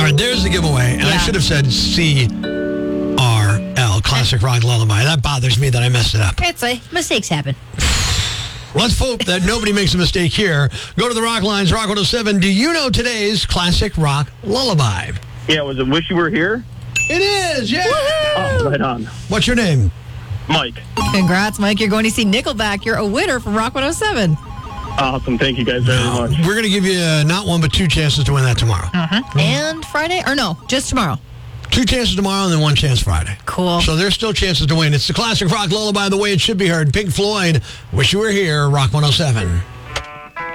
right, there's the giveaway. And I should have said CRL, Classic Rock Lullaby. That bothers me that I messed it up. Mistakes happen. Let's hope that nobody makes a mistake here. Go to the Rock Lines, Rock 107. Do you know today's Classic Rock Lullaby? Yeah, was it Wish You Were Here? It is, yeah. Oh, right on. What's your name? Mike. Congrats, Mike. You're going to see Nickelback. You're a winner from Rock 107. Awesome. Thank you guys very much. We're going to give you not one but two chances to win that tomorrow. And Friday? Or no, just tomorrow. 2 chances tomorrow and then 1 chance Friday. Cool. So there's still chances to win. It's the Classic Rock Lullaby the way it should be heard. Pink Floyd, Wish You Were Here, Rock 107.